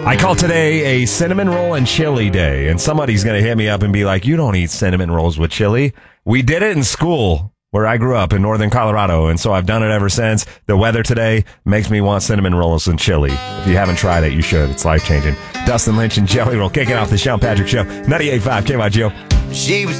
I call today a cinnamon roll and chili day, and somebody's going to hit me up and be like, you don't eat cinnamon rolls with chili. We did it in school where I grew up in northern Colorado, and so I've done it ever since. The weather today makes me want cinnamon rolls and chili. If you haven't tried it, you should. It's life-changing. Dustin Lynch and Jelly Roll kicking off the Sean Patrick Show. 98.5 KYGO. She was